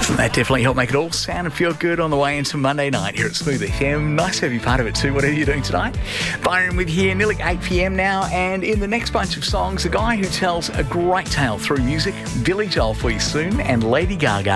That definitely helped make it all sound and feel good on the way into Monday night here at Smooth FM. Nice to have you part of it too, whatever you're doing tonight. Byron with you here, nearly 8 p.m. now, and in the next bunch of songs, a guy who tells a great tale through music, Billy Joel for you soon, and Lady Gaga.